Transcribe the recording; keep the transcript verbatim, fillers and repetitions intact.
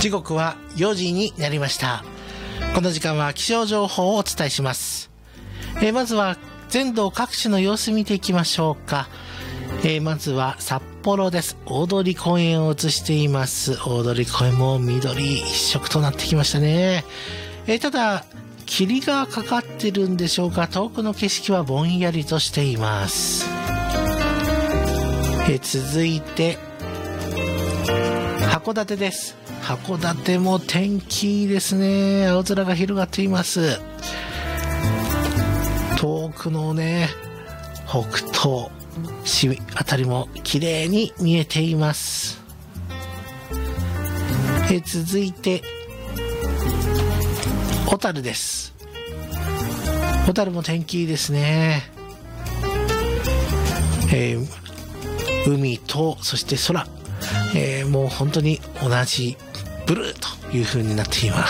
時刻はよじになりました。この時間は気象情報をお伝えします。えー、まずは全道各地の様子見ていきましょうか。えー、まずは札幌です。大通公園を映しています。大通公園も緑一色となってきましたね。えー、ただ霧がかかってるんでしょうか。遠くの景色はぼんやりとしています。えー、続いて函館です。函館も天気いいですね。青空が広がっています。遠くのね、北東市あたりも綺麗に見えています。え続いて小樽です。小樽も天気いいですね。えー、海とそして空、えー、もう本当に同じブルーという風になっています。